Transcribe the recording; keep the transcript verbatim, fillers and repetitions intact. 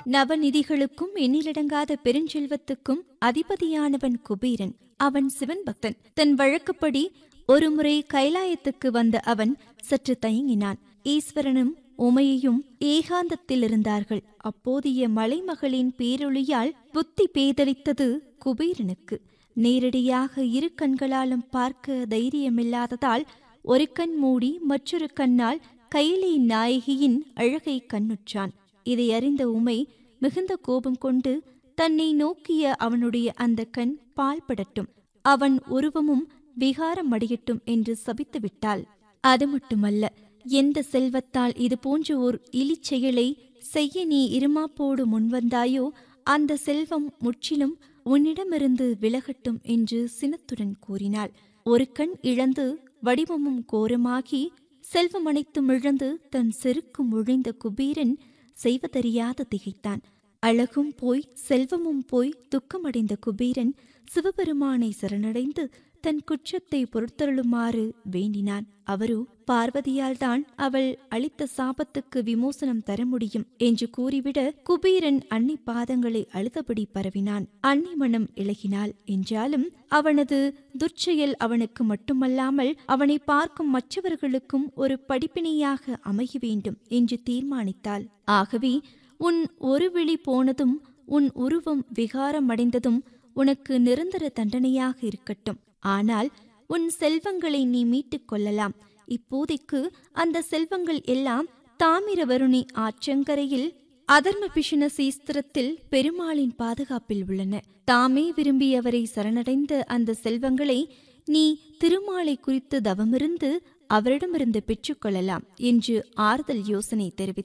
நவநிதிகளுக்கும் எண்ணிலடங்காத பெருஞ்செல்வத்துக்கும் அதிபதியானவன் குபேரன். அவன் சிவன் பக்தன். தன் வழக்கப்படி ஒருமுறை கைலாயத்துக்கு வந்த அவன் சற்று தயங்கினான். ஈஸ்வரனும் உமையையும் ஏகாந்தத்தில் இருந்தார்கள். அப்போதைய மலைமகளின் பேரொளியால் புத்தி பேதலித்தது குபேரனுக்கு. நேரடியாக இரு கண்களாலும் பார்க்க தைரியமில்லாததால் ஒரு கண் மூடி மற்றொரு கண்ணால் கைலை நாயகியின் அழகை கண்ணுற்றான். இதை அறிந்த உமை மிகுந்த கோபம் கொண்டு தன்னை நோக்கிய அவனுடைய அந்த கண் பால்படட்டும், அவன் உருவமும் விகாரம் அடையட்டும் என்று சபித்து விட்டாள். அது மட்டுமல்ல, எந்த செல்வத்தால் இது போன்ற ஓர் இழிச்செயலை செய்ய நீ இருமாப்போடு முன்வந்தாயோ அந்த செல்வம் முற்றிலும் உன்னிடமிருந்து விலகட்டும் என்று சினத்துடன் கூறினாள். ஒரு கண் இழந்து வடிவமும் கோரமாகி செல்வம் அனைத்தும் இழந்து தன் செருக்கும் ஒழிந்த குபேரன் செய்வதறியாது திகைத்தான். அழகும் போய் செல்வமும் போய் துக்கமடைந்த குபேரன் சிவபெருமானை சரணடைந்து தன் குற்றத்தை பொறுத்தருளுமாறு வேண்டினான். அவரோ பார்வதியால் தான் அவள் அளித்த சாபத்துக்கு விமோசனம் தர முடியும் என்று கூறிவிட குபேரன் அன்னை பாதங்களை அழுதபடி பரவினான். அன்னை மனம் இளகினாள். என்றாலும் அவனது துர்ச்செயல் அவனுக்கு மட்டுமல்லாமல் அவனை பார்க்கும் மற்றவர்களுக்கும் ஒரு படிப்பினையாக அமைய வேண்டும் என்று தீர்மானித்தாள். ஆகவே உன் ஒரு விழி போனதும் உன் உருவம் விகாரமடைந்ததும் உனக்கு நிரந்தர தண்டனையாக இருக்கட்டும். ஆனால் உன் செல்வங்களை நீ மீட்டுக் கொள்ளலாம். இப்போதைக்கு அந்த செல்வங்கள் எல்லாம் தாமிரவருணி ஆற்றங்கரையில் அதர்ம பிஷுன சீஸ்திரத்தில் பெருமாளின் பாதுகாப்பில் உள்ளன. தாமே விரும்பியவரை சரணடைந்த அந்த செல்வங்களை நீ திருமாலை குறித்து தவமிருந்து அவரிடமிருந்து பெற்றுக்கொள்ளலாம் என்று ஆறுதல் யோசனை தெரிவித்தார்.